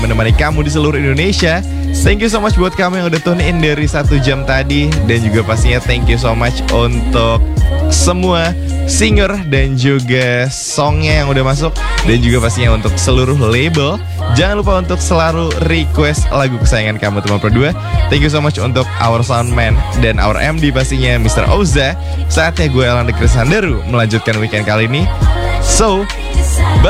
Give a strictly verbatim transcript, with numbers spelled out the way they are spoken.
menemani kamu di seluruh Indonesia. Thank you so much buat kamu yang udah tune in dari satu jam tadi. Dan juga pastinya thank you so much untuk semua singer dan juga songnya yang udah masuk. Dan juga pastinya untuk seluruh label. Jangan lupa untuk selalu request lagu kesayangan kamu teman berdua. Thank you so much untuk our soundman dan our M D pastinya mister Oza. Saatnya gue Elan Dekris Sandaru melanjutkan weekend kali ini. So, bye.